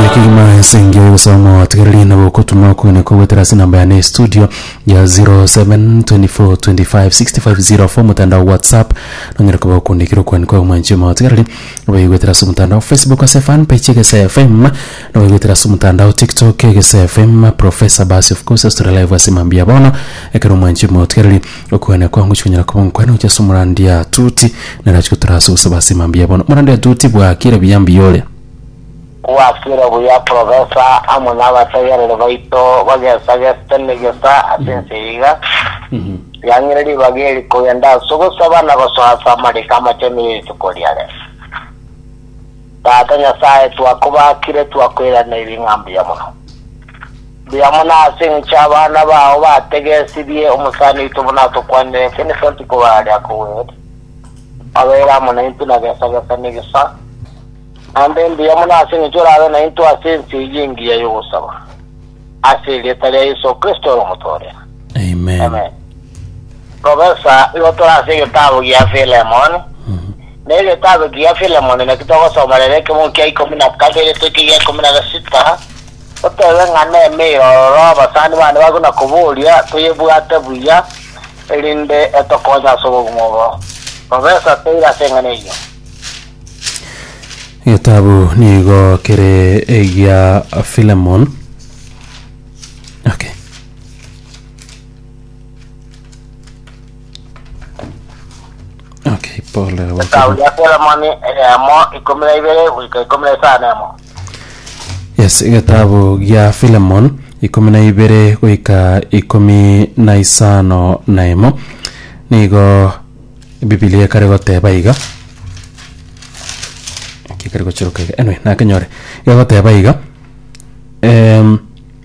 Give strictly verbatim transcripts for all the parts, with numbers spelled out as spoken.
Kima Sengyo Somo Tigri na Bokutuma Kune Kuwetrasi namba ya studio ya zero seven two four two five six five zero four mutandao WhatsApp nongera kuba kundi kiro kwa kwa manjima Tigri na Bokutera mutandao Facebook ase fan page ke S F M na Bokutera mutandao TikTok ke S F M Professor Basi of course Story Live asimambia bono ekero manjima Tigri okwana kwa nguchunyira kwa nkwana ucha sumurandia tuti na rachikutra so basi mambia bono murandia tuti bwa kire biyambi yole wafira buya professor amuna batayarele baito bagesa gesta asensiga mhm yangireli bageli koyenda sogo sabana basohasa marika machemi tukoliale tatanya sae twakuba kire twakwera na ibingambi yamuno biyamuna asencha bana baho bategesibye umusani tubona tukwane kene sonti ko bali akowe abera muna intuna gesa gesa negesa and then the Yamuna sing to rather into a sense yingi yosaba. I say literally so Christo Motoria. Amen. Amen. Professor, you to say you tabu ya Philemon. Nele tabu ya Philemon and the Kitoso Marek Kay coming up Kay taking a coming as a sister. But the name me or Roba Sanwa and Waguna Kovolia to Yabuata Buya in the Etokoza Somo. Professor Taylor saying an agent. Yatabu nigo kere ya Philemon. Okay. Okay, pole wakati. Ya Philemon eh mo ikomele ibere ikomele sana mo. Yes, yatabu ya Philemon ikomele ibere kuika ikomi na isano naimo. Nigo Biblia karego tebaiga. Karigo chiruka anyway na kanyore yagote baiga em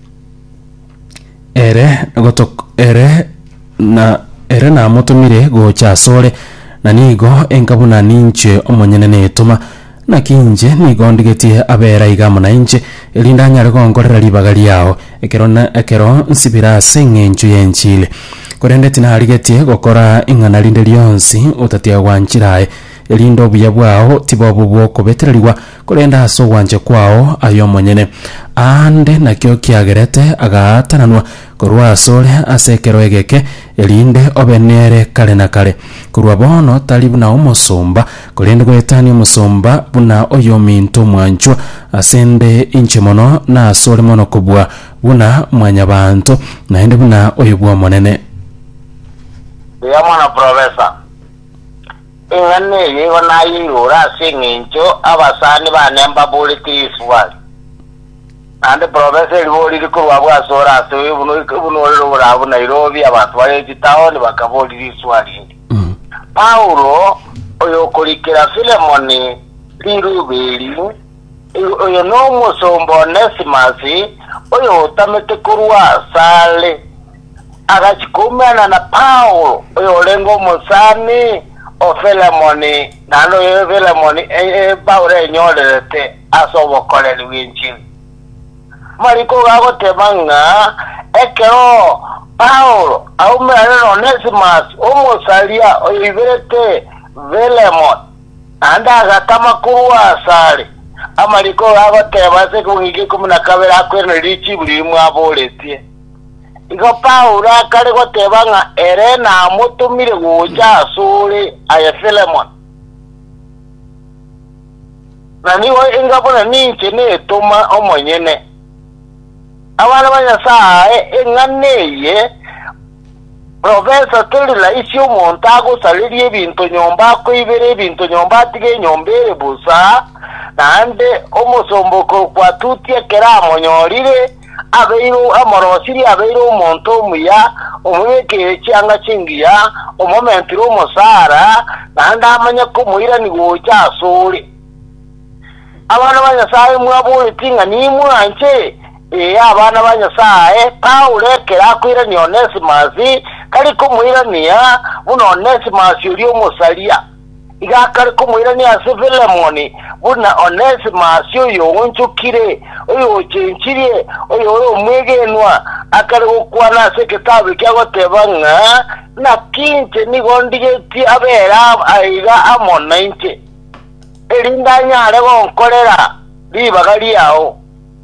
ere gotok ere na ere na mutumire go chasore na nigo enkabuna ninche omonyene netuma na kinje nigo ndigetie abera igamo na inche elinda nyare gongorera libagali yao ekero na ekero nsibira sengenju yenchile korende tina haligetie gokora ingana linde lyonsi utatia wanchirae elindo buya bwao tibobo bwoko betereriwa kurenda aso wanje kwao ayo monyene ande nakyo kyagerete agatananwa korwa asole asekero egeke elinde obenere kale na kale kurwa bono talibu na omosomba kurende gwetani omosomba buna oyo minto mwanchwa asende inche mono na asole mono kubwa buna mwanya bantu naende buna oyo bwa monene ya mwana professor ingane yego na yura singincho abasani banemba buliti iswali ande professor boli likurwa bwa sora so buno buno lora Nairobi abantu bali town bakaboli iswali Paulo oyo kolikira Philemon lirubeli oyo no musombo Onesimus oyo tamete kurwa sale agachikumana na Paulo oyo lengo musani o Philemon nalo ye Philemon e baure nyolete asobo koleli winchi mariko gago temanga ekero Paulo au mero Onesimus omusalia oyiberete Philemon anda gatama kuwa sale amariko gago tebase kungike kumuna kabera kwene lichi bulimu aboletie Igo Paulo akari gotebanga ere na mutumire guja asuri aya Philemon. Na niwo ingabona ninche ne tuma omonyene. Abana banyasaye enganeye Professor Tolila isi umuntu agusalirie bintu nyomba ko ibere bintu nyomba tige nyombere busa nande omusomboko kwa tutie kera monyorire abeiro amorosiri abeiro umuntu muya umweke cyanga cingiya umumentiro musara nanda amanya ko muira ni gocha asuri abana banyasaye mwabo itinga ni mwanje e abana banyasaye Paulo kera kwira ni Onesimus kali ko muira niya buno Onesimus uri umusalia iga kali ko muira ni Philemon buna Onesimus yo wonchukire oyo chenchirie oyo ro mwegenwa akari gukwana seketabu kyagotebanga na kinche ni gondige ti abera aiga amona inche elindanya ale gonkorera libagali yao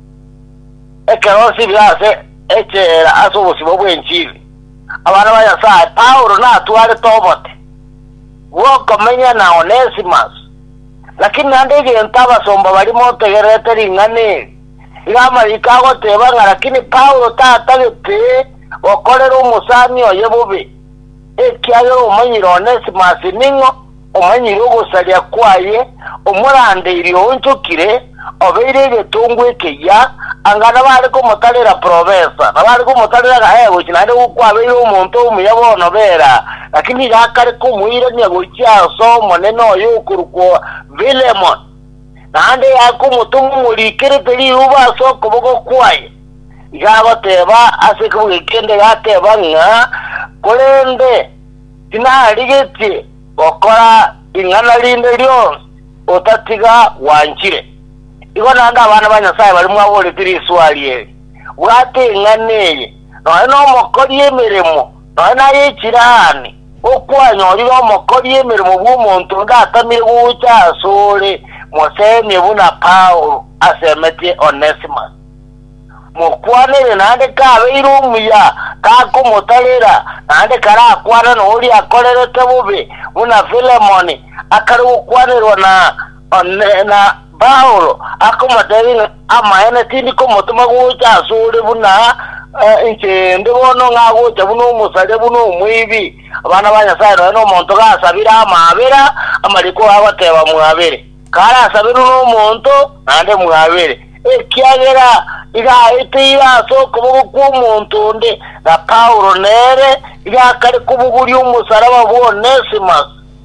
ekerosi byase echera asobosimo bwenchiri abana banyasaye Paulo natware tobote wokomenya na Onesimus lakini nandege ntabasomba bali motegerete ringane igama ikago tebanga lakini Paulo tatagete okorera umusani oyebubi ekiagero umanyiro Onesimus ningo umanyiro gusalia kwaye umurande iriyo nchukire obeire getungwe keya angana bari ko mutalera professor bari ko mutalera gahewe kinande ukwabeire umuntu umuyabono bera lakini yakare ko muire ni gukia so moneno yukuruko Vilemon nande yako mutumu mulikire teri uba so kubogo kwaye igaba teba asiko ikende yateba nga kolende tinaligeti okora ingana linde lyo otatiga wanchire iko nanda abana banyasaye bari mwabole tiri swaliye wate nganeye no no mokori emirimo no na yechirani okwanyori no mokori emirimo bw'umuntu ndatamire gucha sole moseme buna Paulo asemete Onesimus mukwanere nande kabeire umuya kako mutalera nande karakwana no uri akorerete bubi buna Vilemon akari ukwanerwa na na Paulo akomateri amaene tindi ko mutuma gucha sole buna inche ndibono ngagucha buno musale buno umwibi abana banyasaye no muntu gasabira amabera amaliko abateba muabere kara sabiru no muntu nande muabere ekiagera iga itira so kubugu kumuntu ndi na Paulo nere iga kare kubuguri umusaraba bo Onesimus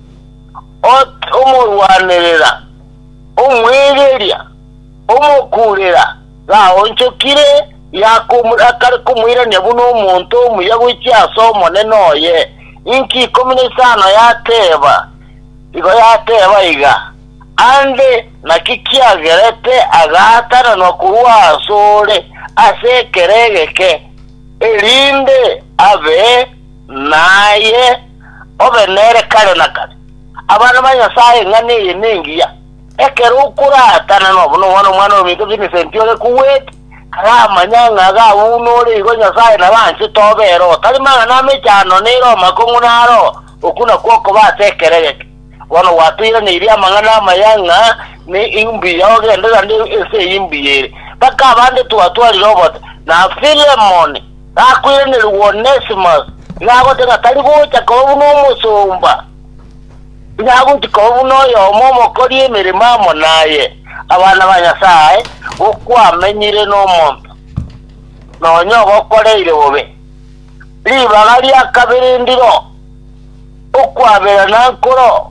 ot umurwanirira umwereria umukurira gaonchokire yakumura kare kumwira nebuno umuntu umuyagukia so monenoye inki komunisano yateba igo yateba iga ande nakikia gerete agatana no kuwa sole asekeregeke elinde ave naye obenere kare nakare abana banyasaye ngane yeningiya ekerukura tana no buno wano mwana omito bini sentio kuwet kara manyanga ga unore igo nyasaye na banchi tobero tali manga na mechano nero makungunaro okuna kwoko basekeregeke wano watira ni iria mangana mayanga ni imbi yoge ndeza ndi ese imbi yere paka abande tuwatwali robot na Vilemon akwire ni Onesimus ngago tena tali gucha ko buno musumba ngago tiko buno yo momo kori emirima monaye abana banyasaye okwamenyire no muntu no nyogo koreire bobe liba gali akabirindiro okwabera nankoro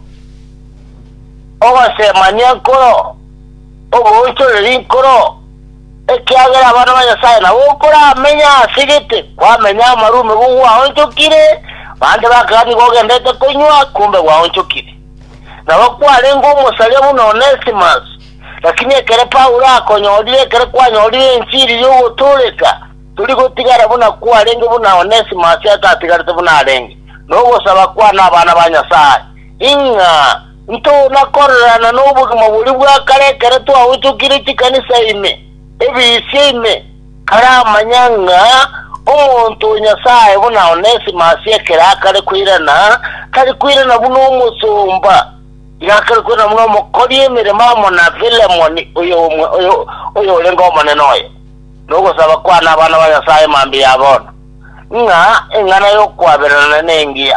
obasemanya nkoro obuchoreri nkoro ekiagera abana banyasaye na ukora amenya sigite kwamenya amarume bugwa onchokire bande bakani gogendete kunywa kumbe wa onchokire na bakware ngo musale buno Onesimus lakini ekere Paulo akonyodire ekere kwanyodire nchiri yo gutulika tuli gutigara buna kware ngo buna Onesimus atatigara buna arenge no gusaba kwana abana banyasaye inga nto nakorana n'ubuguma buri bwa kare kare to awutukire kikanisa ime ebisime kara manyanga umuntu nyasaye buna Onesimus ekera kare kwirana kare kwirana buno umusumba yakare kwirana buno mukori emirima mo na Vilemon uyo uyo uyo lengo manenoye no gusaba kwana abana banyasaye mambi yabona nga engana yo kwaberana nengiya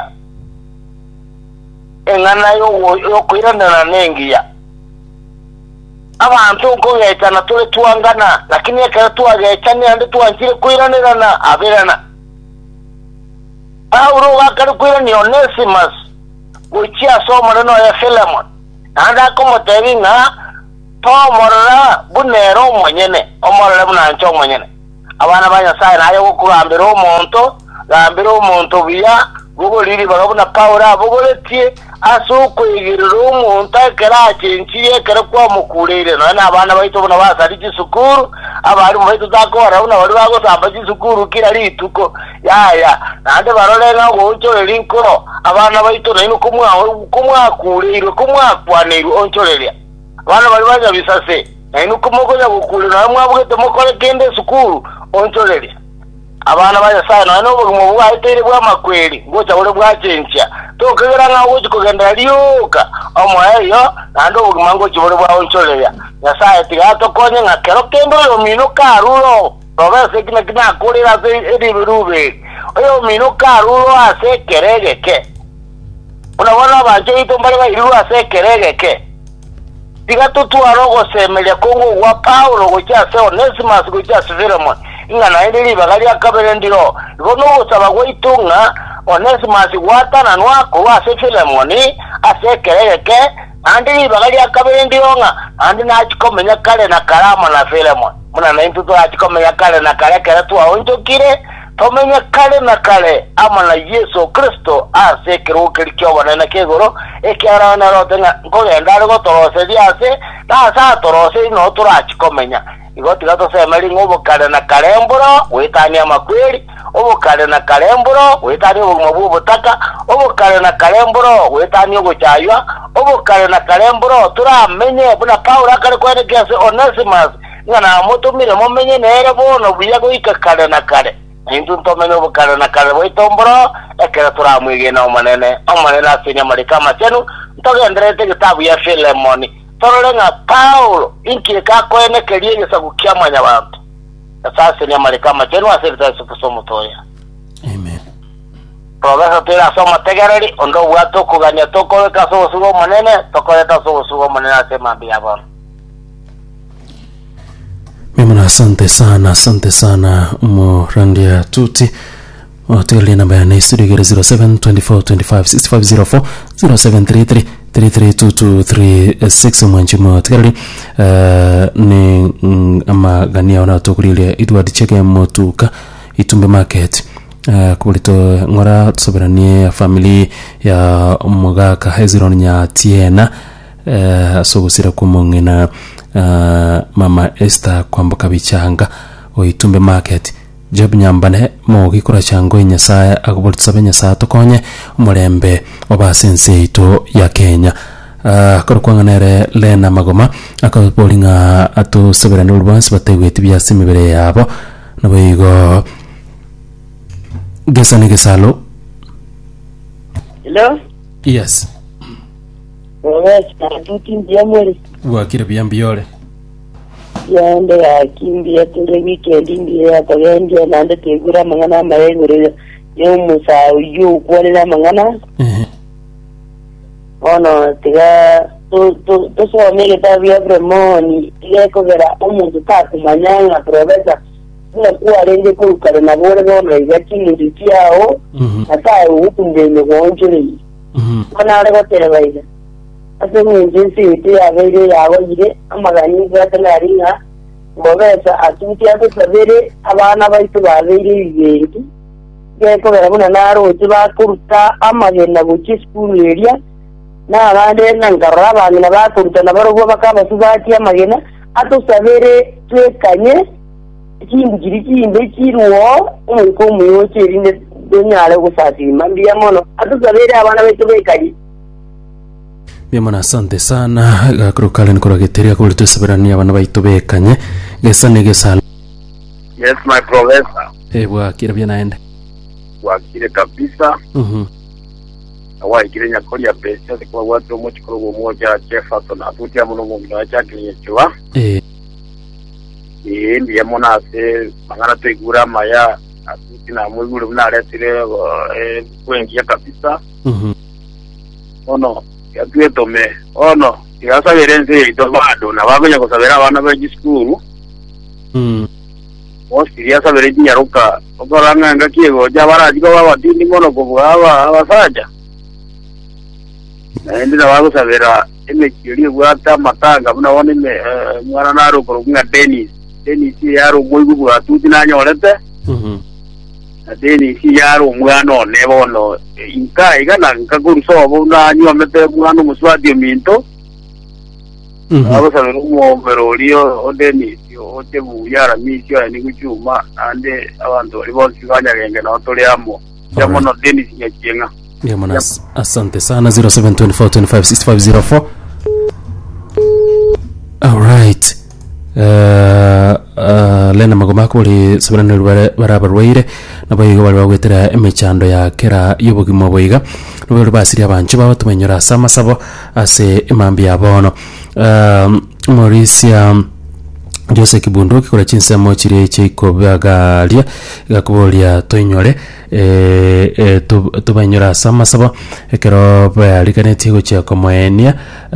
engana yo yo kwirana nengiya abantu uko yetana tule tuangana lakini ekera tuagechani ande tuanchire kwiranirana aberana Paulo wakari kwirani Onesimus uchia somo neno ya Vilemon anda komotebi nga tomorora bunero mwenyene omorora bunancho mwenyene abana banyasaye nayo gukurambira umuntu gambira umuntu biya bugoliri barabona Paulo abugoletie asukwigirira umuntu akera chenchiye kera kwa mukurire none abana baito bona basari gisukuru abari mu baito zakora una bari bago samba gisukuru kira lituko ya ya nande barolenga gocho elinkoro abana baito nino kumwa kumwa kurire kumwa kwanero onchoreria abana bari baja bisase na inuko mogonya gukulu na mwabugete mukore kende sukuru onchorere abana baya sana no bugimo bwa itere bwa makweli ngocha ule bwa chencha to kagera nga uji kugenda liuka omweyo nando bugimo ngochi ule bwa onchorere nyasaye tigato konye nga kero kendo yo mino karulo robese kina kina kulira se edi birube oyo mino karulo ase keregeke unabona banje itombale ba iru ase keregeke tigato tu arogo semelia kongo wa Paulo gocha se Onesimus gocha se Philemon inga na ndiri bagali akabere ndiro bono usaba gwitunga Onesimus gwatana nwako wa se Philemon ase keregeke andiri bagali akabere ndionga andi na chikomenya kale na karama na Philemon muna na intuto achikomenya kale na kale kale tu aonjokire tomenya kale na kale ama na Yesu Kristo ase kirukiri kyobana na kegoro ekyara na rotenga ngogenda ngo torose diase na sa torose no turachikomenya igoti gato semeli ngobo kale na kalemburo wetani amakweli obo kale na kalemburo wetani obumo butaka obo kale na kalemburo wetani ogochaywa obo kale na kalemburo turamenye buna Paulo akale kwene kese Onesimus ngana mutumire mumenye nere bono buyago ikakale na kale intu ntomenye obo kale na kale boitomburo ekera turamwige na omanene omanene asinya malikama chenu ntogendrete kitabu ya Philemon torolenga Paulo inki kakwene keliye sagukyamanya bantu sasa ni malikama chenu asirita supusomo toya amen Profesa tira soma tegereri ondo bwato kuganya toko kaso sugo manene toko eta sugo sugo manene asema bia bana. Mimi asante sana, asante sana Murandia Tuti. Hoteli namba ya studio zero seven two four two five six five zero four zero seven three three three three two two three six mwanjimo tegereri uh, ni mm, ama gania wana tokulile Edward Cheke Motuka Itumbe Market uh, kulito ngora tsoberanie family ya Mugaka Hezron nya Tiena uh, sogusira kumongena uh, mama Esther kwambuka bichanga Itumbe Market Job nyambane mo gikora chango Nyasaye akubulitsabe Nyasaye tokonye umurembe obasense ito ya Kenya. Uh, korokwanganere Lena Magoma akabolinga ato seberana urbansi bategwete byase mibere yabo nabayigo gesane gesalo. Hello? Yes. Yes, tuti ndiamwe. Wakira byambiyole. Yande ya kimbia tele weekend ndiye akagende nande tegura mangana mayegure yo musa yu kwala mangana. Eh. Ono tiga to to to so mele tabia bremoni tiga ko vera umuntu takumanyanga profesa na kuwa rende ko karana bore no igaki nditiao ata ukunde ne gonjuri. Mhm. Ona ale gotera baida. Ase mwinjinsi iti ya vile ya wajire amagani gatalaringa mobesa atuti ate sabere abana baitu babiri ibintu geko berabuna naro tibakuruta amagenda guchi school area na abande nangara abana bakuruta nabarogwa bakaba subati amagena ato sabere twekanye ikindi kiri kindi kiruo uko muyo kirinde donyale gusati mambiya mono ato sabere abana baitu bekali. Mwana asante sana gakurukale nikora geteria kulito seberani abana baitobekanye gesane gesala. Yes my professor. Eh bwa kira bya naenda. Wa kire kabisa. Mhm. Awa kire nyakori ya pesa kwa watu mochikoro moja Jefferson atutia muno mu mwacha kinyechiwa. Eh. Eh ndiye mona ase mangana tegura maya atuti na mwiguru mnaletire eh kwengia kabisa. Mhm. Ono ya tuetome ono yasa verenze ito bado na baganya kusabera abana ba school mm osi yasa verenje nyaruka okoranga ngakiego jabaraji ko baba dini mono ko aba abasaja na ndi na bago sabera emekiri gwata matanga buna wone me mwana naro ko nga Dennis Dennis yaro moigu bwa tuti na nyorete mhm Dennis yaro mwana ne bono inka igana nkaguru sobo na nyomete mwana muswadi minto abo sabero mo berolio odeni ote buyara misyo ni kuchuma ande abantu bali bonsi kanya genge na otoliamo jamo no Dennis nyakienga ya mwana asante sana zero seven two four two five six five zero four. All right lena magoma kuri sabana barabarwaire nabayigo bari bagwetera emechando ya kera yobugimo boiga nubwo basiri abancu baba tumenyora sama sabo ase imambi yabono Mauricia Jose Kibundu kikora chinsemo chire chikobagalia gakubolia toinyore e tubanyora sama sabo ekero bali kaneti go cha komoenia